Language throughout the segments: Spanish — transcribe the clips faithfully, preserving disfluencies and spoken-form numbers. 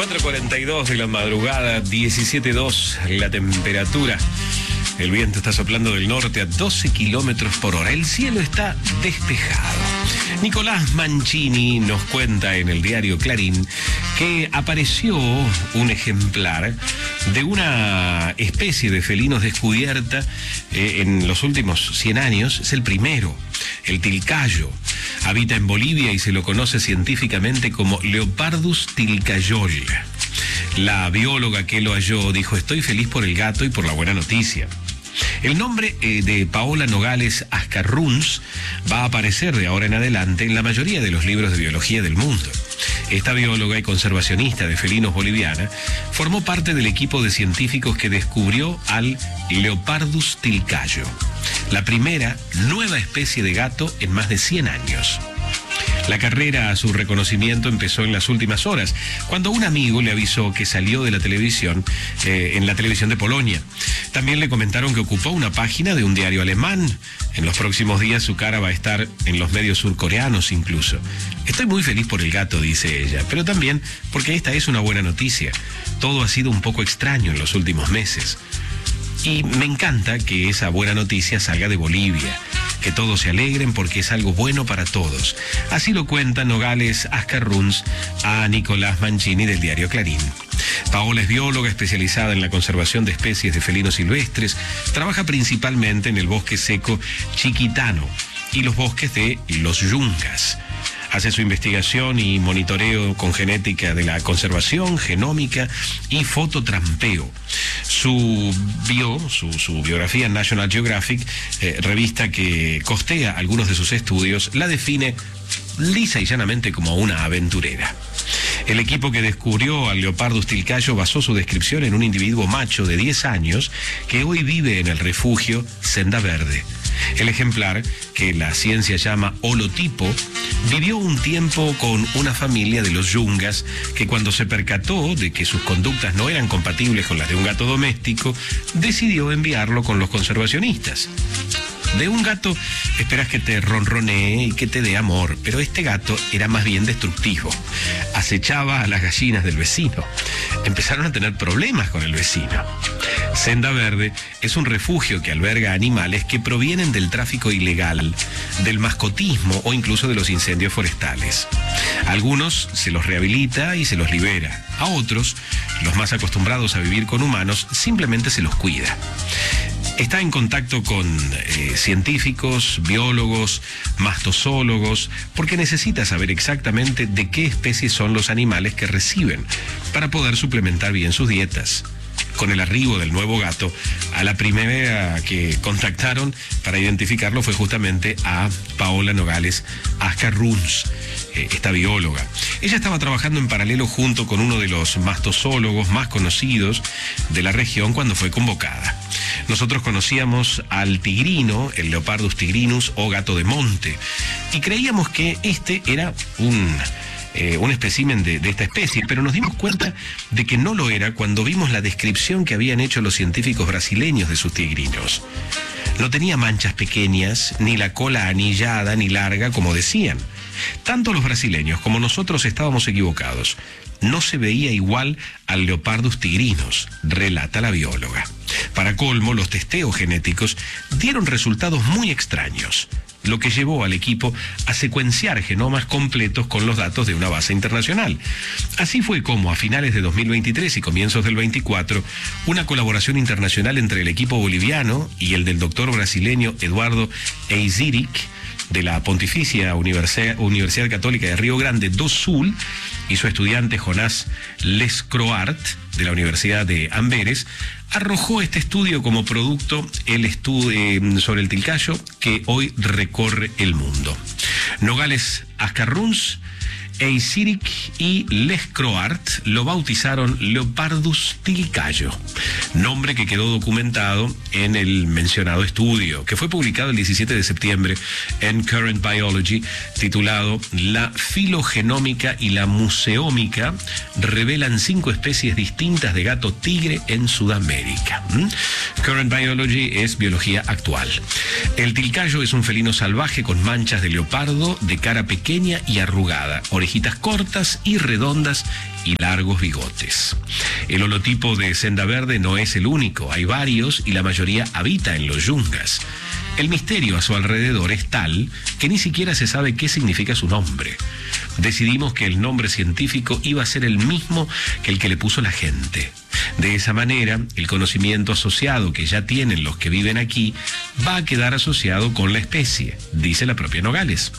cuatro cuarenta y dos de la madrugada, diecisiete dos la temperatura. El viento está soplando del norte a doce kilómetros por hora. El cielo está despejado. Nicolás Mancini nos cuenta en el diario Clarín que apareció un ejemplar de una especie de felinos descubierta eh, en los últimos cien años. Es el primero, el tilcayo. Habita en Bolivia y se lo conoce científicamente como Leopardus tilcayol. La bióloga que lo halló dijo: estoy feliz por el gato y por la buena noticia. El nombre eh, de Paola Nogales Ascarruns va a aparecer de ahora en adelante en la mayoría de los libros de biología del mundo. Esta bióloga y conservacionista de felinos boliviana formó parte del equipo de científicos que descubrió al Leopardus tilcayo, la primera nueva especie de gato en más de cien años. La carrera a su reconocimiento empezó en las últimas horas, cuando un amigo le avisó que salió de la televisión, eh, en la televisión de Polonia. También le comentaron que ocupó una página de un diario alemán. En los próximos días su cara va a estar en los medios surcoreanos incluso. Estoy muy feliz por el gato, dice ella, pero también porque esta es una buena noticia. Todo ha sido un poco extraño en los últimos meses. Y me encanta que esa buena noticia salga de Bolivia. Que todos se alegren porque es algo bueno para todos. Así lo cuenta Nogales Ascarruns a Nicolás Mancini del diario Clarín. Paola es bióloga especializada en la conservación de especies de felinos silvestres. Trabaja principalmente en el bosque seco chiquitano y los bosques de los yungas. Hace su investigación y monitoreo con genética de la conservación, genómica y fototrampeo. Su bio, su, su biografía en National Geographic, eh, revista que costea algunos de sus estudios, la define lisa y llanamente como una aventurera. El equipo que descubrió al Leopardus tilcayo basó su descripción en un individuo macho de diez años que hoy vive en el refugio Senda Verde. El ejemplar, que la ciencia llama holotipo, vivió un tiempo con una familia de los yungas que, cuando se percató de que sus conductas no eran compatibles con las de un gato doméstico, decidió enviarlo con los conservacionistas. De un gato esperas que te ronronee y que te dé amor, pero este gato era más bien destructivo. Acechaba a las gallinas del vecino. Empezaron a tener problemas con el vecino. Senda Verde es un refugio que alberga animales que provienen del tráfico ilegal, del mascotismo o incluso de los incendios forestales. A algunos se los rehabilita y se los libera. A otros, los más acostumbrados a vivir con humanos, simplemente se los cuida. Está en contacto con eh, científicos, biólogos, mastozólogos, porque necesita saber exactamente de qué especies son los animales que reciben para poder suplementar bien sus dietas. Con el arribo del nuevo gato, a la primera que contactaron para identificarlo fue justamente a Paola Nogales Ascarruns, eh, esta bióloga. Ella estaba trabajando en paralelo junto con uno de los mastozólogos más conocidos de la región cuando fue convocada. Nosotros conocíamos al tigrino, el Leopardus tigrinus o gato de monte, y creíamos que este era un... Eh, un espécimen de, de esta especie, pero nos dimos cuenta de que no lo era cuando vimos la descripción que habían hecho los científicos brasileños de sus tigrinos. No tenía manchas pequeñas, ni la cola anillada ni larga como decían. Tanto los brasileños como nosotros estábamos equivocados. No se veía igual al Leopardus tigrinus, relata la bióloga. Para colmo, los testeos genéticos dieron resultados muy extraños, lo que llevó al equipo a secuenciar genomas completos con los datos de una base internacional. Así fue como, a finales de dos mil veintitrés y comienzos del veinticuatro, una colaboración internacional entre el equipo boliviano y el del doctor brasileño Eduardo Eiziric, de la Pontificia Universidad, Universidad Católica de Río Grande do Sul, y su estudiante Jonás Lescroart, de la Universidad de Amberes, arrojó este estudio como producto el estudio sobre el tilcayo que hoy recorre el mundo. Nogales Ascarruns, Eiziric y Lescroart lo bautizaron Leopardus tilcayo. nombre que quedó documentado en el mencionado estudio, que fue publicado el diecisiete de septiembre en Current Biology, titulado La filogenómica y la museómica revelan cinco especies distintas de gato tigre en Sudamérica. ¿Mm? Current Biology es biología actual. El tilcayo es un felino salvaje con manchas de leopardo, de cara pequeña y arrugada, orejitas cortas y redondas y largos bigotes. El holotipo de senda verde no es el único, hay varios y la mayoría habita en los yungas. El misterio a su alrededor es tal que ni siquiera se sabe qué significa su nombre. Decidimos que el nombre científico iba a ser el mismo que el que le puso la gente. De esa manera, el conocimiento asociado que ya tienen los que viven aquí va a quedar asociado con la especie, dice la propia Nogales.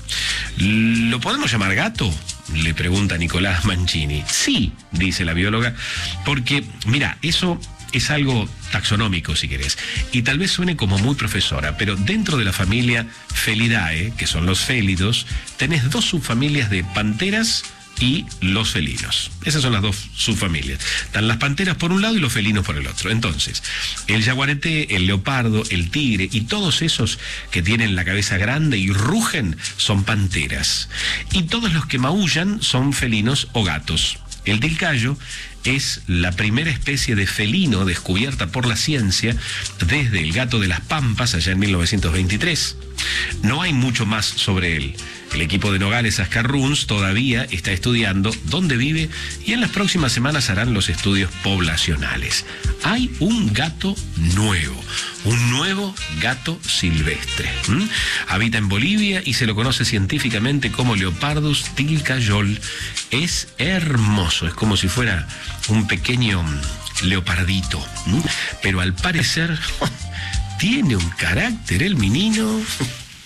¿Lo podemos llamar gato?, le pregunta Nicolás Mancini. Sí, dice la bióloga, porque, mira, eso es algo taxonómico, si querés, y tal vez suene como muy profesora, pero dentro de la familia Felidae, que son los félidos, tenés dos subfamilias de panteras y los felinos. Esas son las dos subfamilias. Están las panteras por un lado y los felinos por el otro. Entonces, el yaguareté, el leopardo, el tigre y todos esos que tienen la cabeza grande y rugen son panteras. Y todos los que maullan son felinos o gatos. El tilcayo es la primera especie de felino descubierta por la ciencia desde el gato de las Pampas allá en mil novecientos veintitrés. No hay mucho más sobre él. El equipo de Nogales Ascarruns todavía está estudiando dónde vive y en las próximas semanas harán los estudios poblacionales. Hay un gato nuevo, un nuevo gato silvestre. ¿Mm? Habita en Bolivia y se lo conoce científicamente como Leopardus tilcayol. Es hermoso, es como si fuera un pequeño leopardito. ¿Mm? Pero al parecer tiene un carácter el menino.